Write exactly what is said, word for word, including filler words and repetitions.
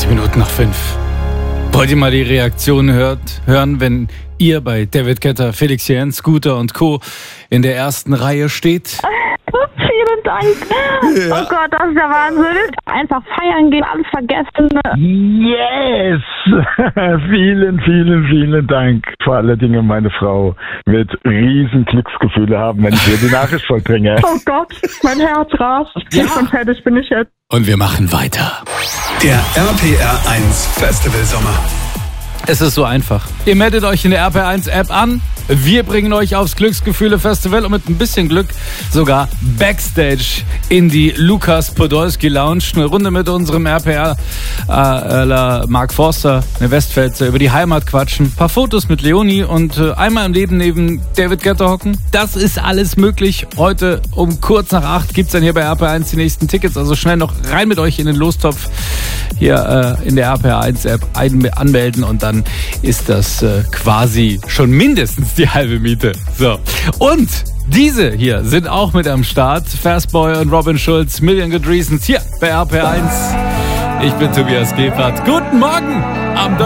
zwanzig Minuten nach fünf. Wollt ihr mal die Reaktion hört, hören, wenn ihr bei David Guetta, Felix Jähn, Scooter und Co. in der ersten Reihe steht? Vielen Dank. Ja. Oh Gott, das ist der Wahnsinn. Einfach feiern gehen, alles vergessen. Yes! vielen, vielen, vielen Dank. Vor allen Dingen meine Frau wird riesen Glücksgefühle haben, wenn ich ihr die Nachricht vollbringe. Oh Gott, mein Herz rast. Ja. Und fertig bin ich jetzt. Und wir machen weiter. Der R P R eins Festival Sommer. Es ist so einfach. Ihr meldet euch in der R P R eins App an. Wir bringen euch aufs Glücksgefühle Festival und mit ein bisschen Glück sogar Backstage in die Lukas Podolski Lounge. Eine Runde mit unserem R P R äh, Mark Forster, eine Westpfälzer, über die Heimat quatschen. Ein paar Fotos mit Leonie und äh, einmal im Leben neben David Guetta hocken. Das ist alles möglich. Heute um kurz nach acht gibt's dann hier bei R P R eins die nächsten Tickets. Also schnell noch rein mit euch in den Lostopf hier äh, in der R P R eins App anmelden und dann ist das äh, quasi schon mindestens die halbe Miete. So. Und diese hier sind auch mit am Start. Fastboy und Robin Schulz, Million Good Reasons hier bei R P R eins. Ich bin Tobias Gebhardt. Guten Morgen am